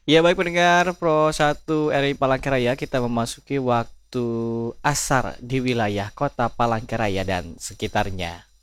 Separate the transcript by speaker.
Speaker 1: Ya baik pendengar Pro 1 RI Palangkaraya, kita memasuki waktu asar di wilayah kota Palangkaraya dan sekitarnya.